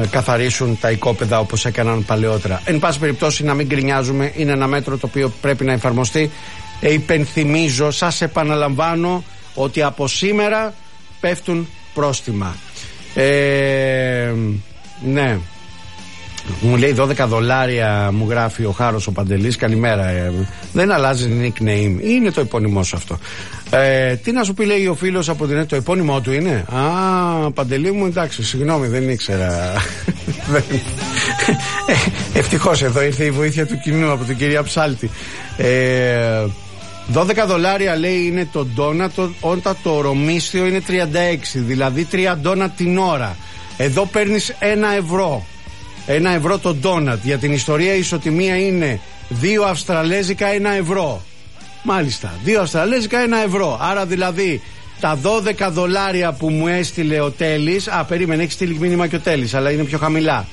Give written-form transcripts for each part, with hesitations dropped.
καθαρίσουν τα οικόπεδα όπως έκαναν παλαιότερα. Εν πάση περιπτώσει, να μην γκρινιάζουμε, είναι ένα μέτρο το οποίο πρέπει να εφαρμοστεί. Υπενθυμίζω, σας επαναλαμβάνω, ότι από σήμερα πέφτουν πρόστιμα. Ναι. Μου λέει $12, μου γράφει ο Χάρος ο Παντελής. Καλημέρα. Δεν αλλάζει nickname. Είναι το επώνυμό σου αυτό. Τι να σου πει, λέει ο φίλος από την. Το επώνυμό του είναι. Παντελή μου, εντάξει, συγγνώμη, δεν ήξερα. Ευτυχώς εδώ ήρθε η βοήθεια του κοινού από την κυρία Ψάλτη. $12 λέει είναι το ντόνατ, όταν το ωρομίσθιο είναι 36, δηλαδή 3 ντόνατ την ώρα. Εδώ παίρνεις €1. €1 το ντόνατ. Για την ιστορία η ισοτιμία είναι 2 αυστραλέζικα €1. Μάλιστα, 2 αυστραλέζικα €1. Άρα δηλαδή τα $12 που μου έστειλε ο Τέλης. Περίμενε, έχει στείλει μήνυμα και ο Τέλης, αλλά είναι πιο χαμηλά.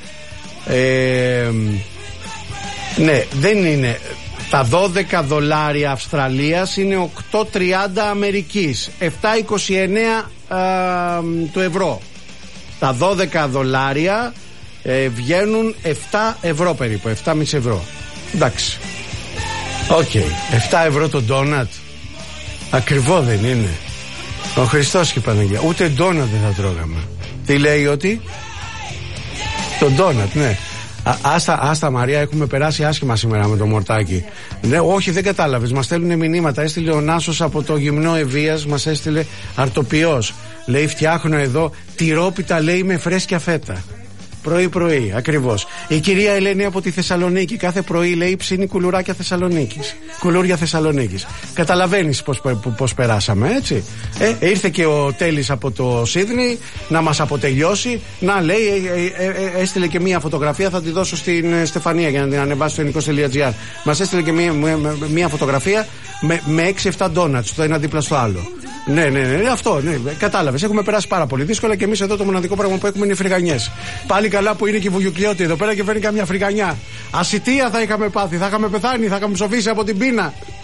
Ναι, δεν είναι. Τα $12 Αυστραλίας είναι 8,30 Αμερικής, 7,29 του ευρώ. Τα $12 βγαίνουν €7 περίπου, 7,5 ευρώ. Εντάξει. Οκ. 7 ευρώ το ντόνατ. Ακριβό δεν είναι? Ο Χριστός και η Παναγία. Ούτε ντόνατ δεν θα τρώγαμε. Τι λέει ότι? Το ντόνατ, ναι. Άστα Μαρία, έχουμε περάσει άσχημα σήμερα με το μορτάκι. Ναι, όχι, δεν κατάλαβες. Μας στέλνουν μηνύματα. Έστειλε ο Νάσος από το γυμνό Ευβίας, μας έστειλε αρτοποιός. Λέει, φτιάχνω εδώ τυρόπιτα, λέει, με φρέσκια φέτα. Πρωί-πρωί, ακριβώς. Η κυρία Ελένη από τη Θεσσαλονίκη κάθε πρωί, λέει, ψήνει κουλουράκια Θεσσαλονίκης. Κουλούρια Θεσσαλονίκης. Καταλαβαίνεις πώς περάσαμε, έτσι. Ήρθε και ο Τέλης από το Σίδνεϊ να μας αποτελειώσει. Να, λέει, έστειλε και μία φωτογραφία, θα τη δώσω στην Στεφανία για να την ανεβάσει στο ελληνικός.gr. Μας έστειλε και μία φωτογραφία με 6-7 ντόνατς, το ένα δίπλα στο άλλο. Ναι, αυτό, ναι, κατάλαβες. Έχουμε περάσει πάρα πολύ δύσκολα και εμείς εδώ το μοναδικό πράγμα που έχουμε είναι οι φρυγανιές. Πάλι καλά που είναι και η Βουγιουκλιώτη εδώ πέρα και φέρνει καμιά φρυγανιά. Ασιτεία θα είχαμε πάθει, θα είχαμε πεθάνει, θα είχαμε ψοφήσει από την πείνα.